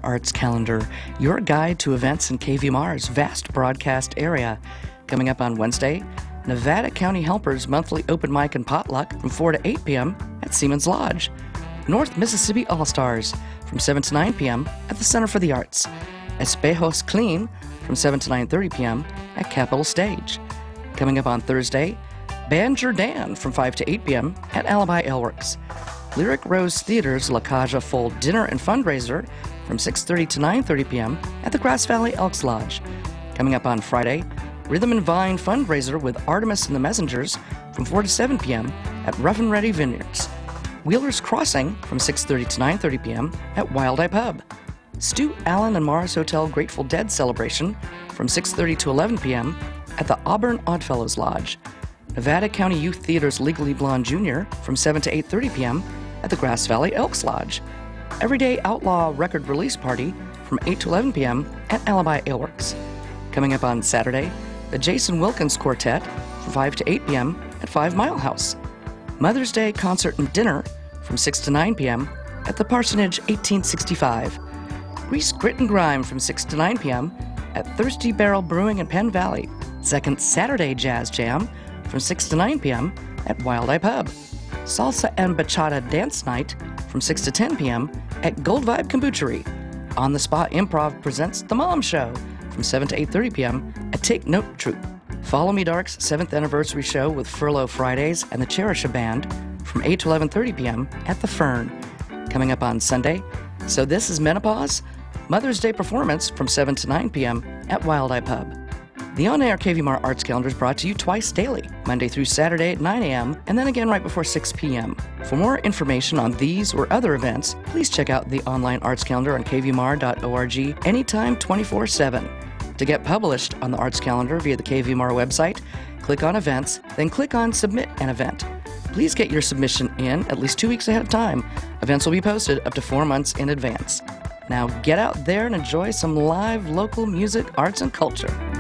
Arts Calendar, your guide to events in KVMR's vast broadcast area. Coming up on Wednesday, Nevada County Helpers monthly open mic and potluck from 4 to 8 p.m. at Seaman's Lodge. North Mississippi All-Stars from 7 to 9 p.m. at the Center for the Arts. Espejos Clean from 7 to 9:30 p.m. at Capitol Stage. Coming up on Thursday, Band Jordan from 5 to 8 p.m. at Alibi Aleworks. Lyric Rose Theater's La Caja Full Dinner and Fundraiser from 6:30 to 9:30 p.m. at the Grass Valley Elks Lodge. Coming up on Friday, Rhythm and Vine Fundraiser with Artemis and the Messengers from 4 to 7 p.m. at Rough and Ready Vineyards. Wheeler's Crossing from 6:30 to 9:30 p.m. at Wild Eye Pub. Stu Allen and Mars Hotel Grateful Dead celebration from 6:30 to 11 p.m. at the Auburn Oddfellows Lodge. Nevada County Youth Theater's Legally Blonde Jr. from 7 to 8:30 p.m. at the Grass Valley Elks Lodge. Everyday Outlaw Record Release Party from 8 to 11 p.m. at Alibi Aleworks. Coming up on Saturday, the Jason Wilkins Quartet from 5 to 8 p.m. at 5 Mile House. Mother's Day Concert and Dinner from 6 to 9 p.m. at the Parsonage 1865. Grease, Grit, and Grime from 6 to 9 p.m. at Thirsty Barrel Brewing in Penn Valley. Second Saturday Jazz Jam from 6 to 9 p.m. at Wild Eye Pub. Salsa and Bachata Dance Night from 6 to 10 p.m. at Gold Vibe Kombuchery. On the Spot Improv presents The Mom Show from 7 to 8:30 p.m. at Take Note Troupe. Follow Me Dark's 7th anniversary show with Furlough Fridays and the Cherisha Band from 8 to 11:30 p.m. at The Fern. Coming up on Sunday, So This Is Menopause? Mother's Day performance from 7 to 9 p.m. at Wild Eye Pub. The on-air KVMR Arts Calendar is brought to you twice daily, Monday through Saturday at 9 a.m. and then again right before 6 p.m. For more information on these or other events, please check out the online Arts Calendar on kvmr.org anytime 24/7. To get published on the Arts Calendar via the KVMR website, click on Events, then click on Submit an Event. Please get your submission in at least 2 weeks ahead of time. Events will be posted up to 4 months in advance. Now get out there and enjoy some live local music, arts, and culture.